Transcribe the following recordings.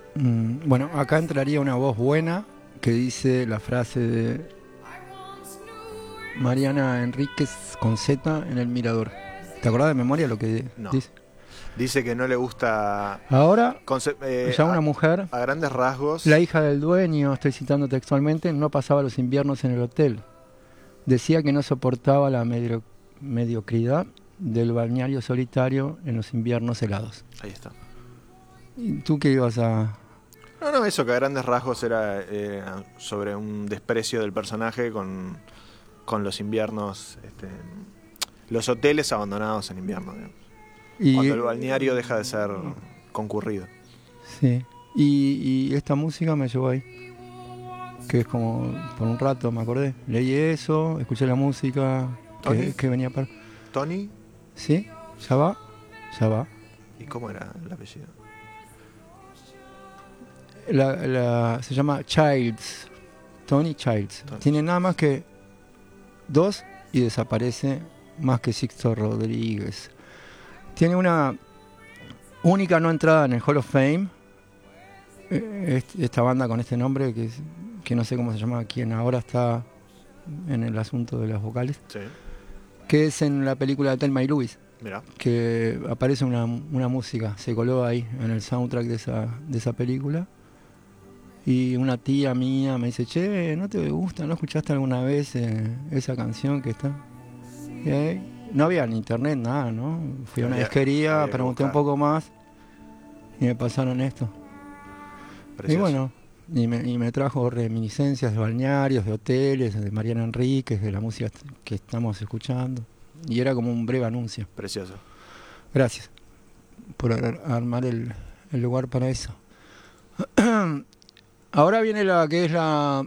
Bueno, acá entraría una voz buena que dice la frase de Mariana Enríquez con Z en El Mirador. ¿Te acordás de memoria lo que No. dice? Dice que no le gusta... Ahora, ya una mujer, a grandes rasgos... la hija del dueño, estoy citando textualmente, no pasaba los inviernos en el hotel. Decía que no soportaba la mediocridad del balneario solitario en los inviernos helados. Ahí está. ¿Y tú qué ibas a...? No, eso que a grandes rasgos era sobre un desprecio del personaje con los inviernos, los hoteles abandonados en invierno, digamos. Cuando el balneario deja de ser concurrido. Sí. Y esta música me llevó ahí. Que es como, por un rato me acordé. Leí eso, escuché la música que venía para... ¿Tony? ¿Sí? ¿Ya va? Ya va. ¿Y cómo era el apellido? Se llama Childs. Tony Childs. Tony. Tiene nada más que 2 y desaparece más que Sixto Rodríguez. Tiene una única no entrada en el Hall of Fame. Esta banda con este nombre que no sé cómo se llama, quien ahora está en el asunto de las vocales. Sí. Que es en la película de Thelma y Louise. Mirá. Que aparece una música, se coló ahí en el soundtrack de esa película. Y una tía mía me dice, che, ¿no te gusta? ¿No escuchaste alguna vez esa canción que está? No había ni internet, nada, ¿no? Fui a una disquería, pregunté un poco más y me pasaron esto. Precioso. Y bueno, y me trajo reminiscencias de balnearios, de hoteles, de Mariana Enríquez, de la música que estamos escuchando. Y era como un breve anuncio. Precioso. Gracias por armar el lugar para eso. Ahora viene la que es la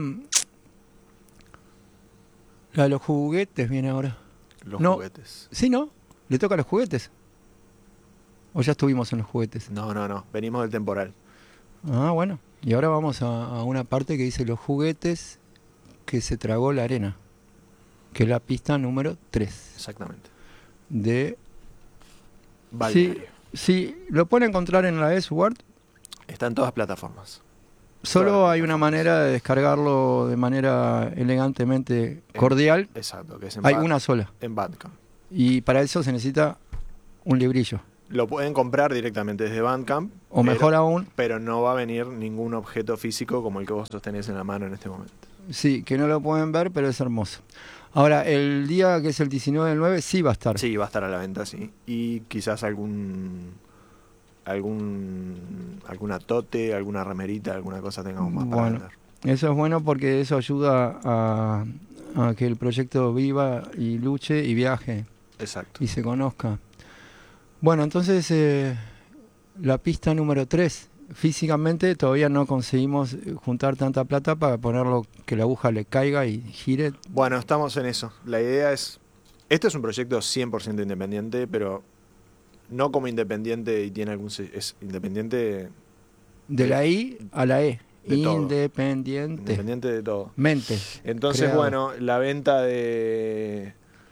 de los juguetes, viene ahora. Los juguetes. Sí, ¿no? ¿Le toca a los juguetes? ¿O ya estuvimos en los juguetes? No. Venimos del temporal. Ah, bueno. Y ahora vamos a una parte que dice los juguetes que se tragó la arena. Que es la pista número 3. Exactamente. De... Balneario. Sí, lo pueden encontrar en la S-Word. Está en todas plataformas. Solo hay una manera de descargarlo de manera elegantemente cordial. Exacto, que es hay una sola. En Bandcamp. Y para eso se necesita un librillo. Lo pueden comprar directamente desde Bandcamp. O mejor aún. Pero no va a venir ningún objeto físico como el que vos sostenés en la mano en este momento. Sí, que no lo pueden ver, pero es hermoso. Ahora, el día que es el 19 del 9 sí va a estar. Sí, va a estar a la venta, sí. Y quizás alguna tote, alguna remerita, alguna cosa tengamos más para vender. Eso es bueno porque eso ayuda a que el proyecto viva y luche y viaje. Exacto. Y se conozca. Bueno, entonces la pista número 3. Físicamente todavía no conseguimos juntar tanta plata para ponerlo, que la aguja le caiga y gire. Bueno, estamos en eso. La idea es... Este es un proyecto 100% independiente, pero... No como independiente y tiene algún... Es independiente... De la I a la E. Independiente. Independiente de todo. Mente. Entonces, creado. Bueno, la venta de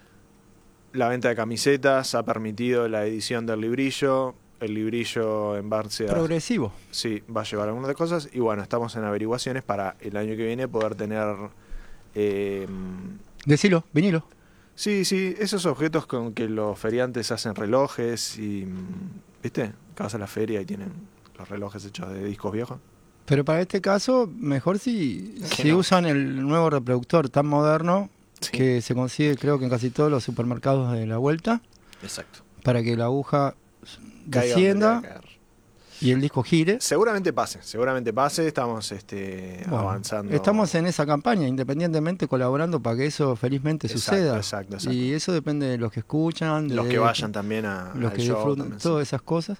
camisetas ha permitido la edición del librillo. El librillo en base a... Progresivo. Sí, va a llevar algunas de cosas. Y bueno, estamos en averiguaciones para el año que viene poder tener... Decilo, vinilo. Sí, esos objetos con que los feriantes hacen relojes y... ¿Viste? Que vas a la feria y tienen los relojes hechos de discos viejos. Pero para este caso, mejor si no. usan el nuevo reproductor tan moderno que se consigue creo que en casi todos los supermercados de la vuelta. Exacto. Para que la aguja descienda y el disco gire. Seguramente pase, estamos avanzando. Estamos en esa campaña, independientemente colaborando para que eso felizmente suceda. Exacto. Y eso depende de los que escuchan, los que vayan también a los que show, disfrutan, también, todas esas cosas.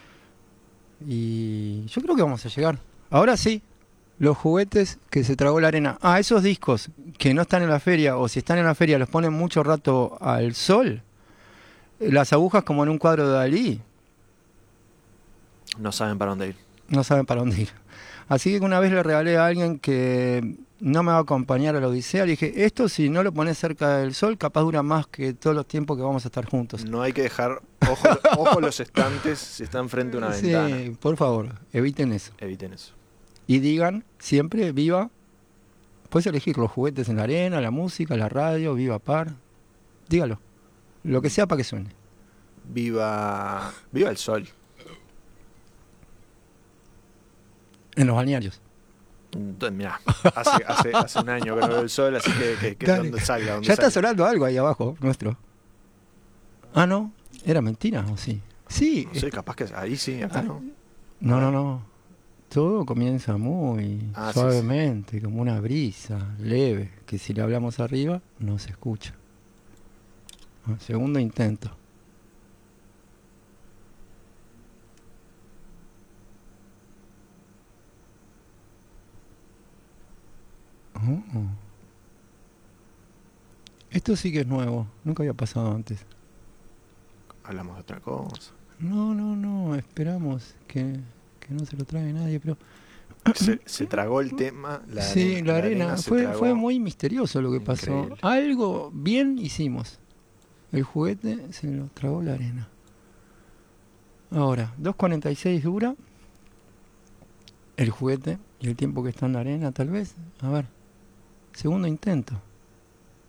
Y yo creo que vamos a llegar. Ahora sí, los juguetes que se tragó la arena. Esos discos que no están en la feria, o si están en la feria los ponen mucho rato al sol. Las agujas como en un cuadro de Dalí. No saben para dónde ir. no saben para dónde ir. Así que una vez le regalé a alguien que no me va a acompañar a la Odisea, le dije, esto si no lo pones cerca del sol, capaz dura más que todos los tiempos que vamos a estar juntos. No hay que dejar ojo los estantes si están frente a una ventana. Sí, por favor, eviten eso. Eviten eso. Y digan siempre viva. Puedes elegir los juguetes en la arena, la música, la radio, viva par. Dígalo. Lo que sea para que suene. Viva el sol. En los balnearios. Entonces, mirá, hace un año que no veo el sol, así que Dale. donde salga. Donde Ya está salga. sonando algo ahí abajo, nuestro. Ah, no. ¿Era mentira o sí? Sí. No sé, capaz que ahí sí, acá no. No. Todo comienza muy suavemente, como una brisa leve, que si le hablamos arriba no se escucha. Segundo intento. Oh. Esto sí que es nuevo, nunca había pasado antes. Hablamos de otra cosa. No, esperamos que no se lo trague nadie, pero... Se tragó el tema. La arena. Fue muy misterioso lo que Increíble. pasó. Algo bien hicimos. El juguete se lo tragó la arena. Ahora, 2:46 dura el juguete y el tiempo que está en la arena, tal vez. A ver, segundo intento.